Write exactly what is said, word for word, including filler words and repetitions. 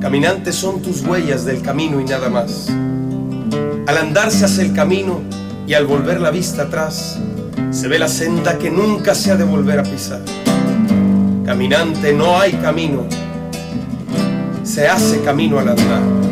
Caminante son tus huellas del camino y nada más. Al andar se hace el camino y al volver la vista atrás se ve la senda que nunca se ha de volver a pisar. Caminante, no hay camino, se hace camino al andar.